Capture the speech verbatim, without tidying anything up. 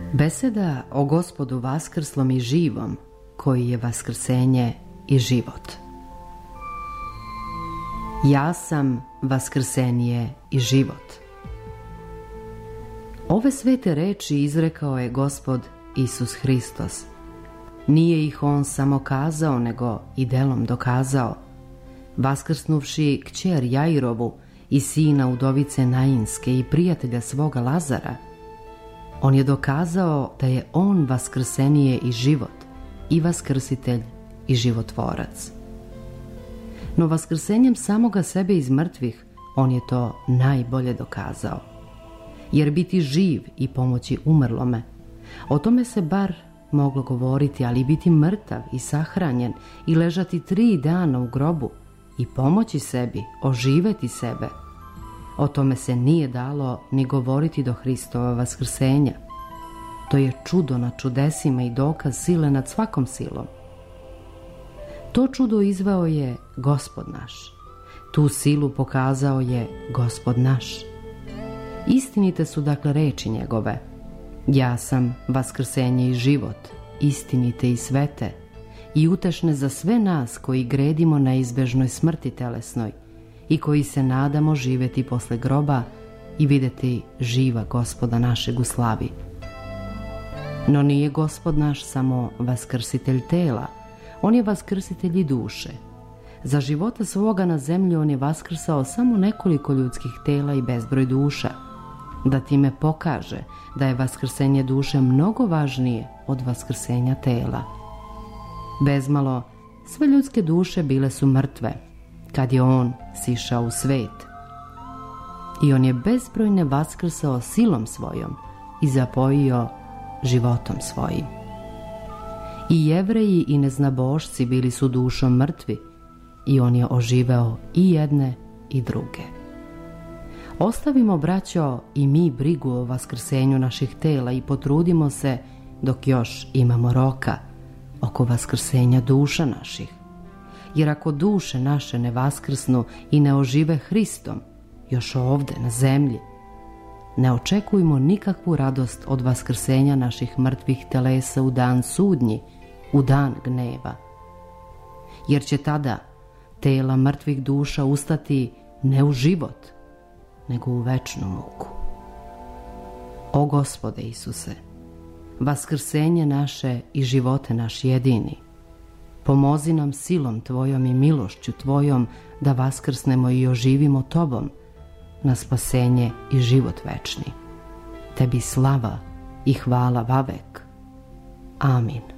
Beseda o Gospodu vaskrslom i živom, koji je vaskrsenje i život. Ja sam vaskrsenje i život. Ove svete reči izrekao je Gospod Isus Hristos. Nije ih on samo kazao, nego i delom dokazao, vaskrsnuvši kćer Jairovu i sina udovice Nainske i prijatelja svoga Lazara. On je dokazao da je on vaskrsenije i život, i vaskrsitelj i životvorac. No vaskrsenjem samoga sebe iz mrtvih on je to najbolje dokazao. Jer biti živ i pomoći umrlome, o tome se bar moglo govoriti, ali biti mrtav i sahranjen i ležati tri dana u grobu i pomoći sebi, oživeti sebe, o tome se nije dalo ni govoriti do Hristova vaskrsenja. To je čudo nad čudesima i dokaz sile nad svakom silom. To čudo izveo je Gospod naš. Tu silu pokazao je Gospod naš. Istinite su dakle reči njegove. Ja sam vaskrsenje i život, istinite i svete, i utešne za sve nas koji gredimo na izbežnoj smrti telesnoj i koji se nadamo živeti posle groba i videti živa Gospoda našeg u slavi. No nije Gospod naš samo vaskrsitelj tela, on je vaskrsitelj i duše. Za života svoga na zemlji on je vaskrsao samo nekoliko ljudskih tela i bezbroj duša, da time pokaže da je vaskrsenje duše mnogo važnije od vaskrsenja tela. Bezmalo, sve ljudske duše bile su mrtve kad je on sišao u svet. I on je bezbrojne vaskrsao silom svojom i zapojio životom svojim. I Jevreji i neznabošci bili su dušom mrtvi i on je oživeo i jedne i druge. Ostavimo, braćo, i mi brigu o vaskrsenju naših tela i potrudimo se, dok još imamo roka, oko vaskrsenja duša naših. Jer ako duše naše ne vaskrsnu i ne ožive Hristom, još ovde na zemlji, ne očekujmo nikakvu radost od vaskrsenja naših mrtvih telesa u dan sudnji, u dan gneva. Jer će tada tela mrtvih duša ustati ne u život, nego u večnu muku. O Gospode Isuse, vaskrsenje naše i živote naš jedini, pomozi nam silom Tvojom i milošću Tvojom da vaskrsnemo i oživimo Tobom na spasenje i život večni. Tebi slava i hvala vavek. Amin.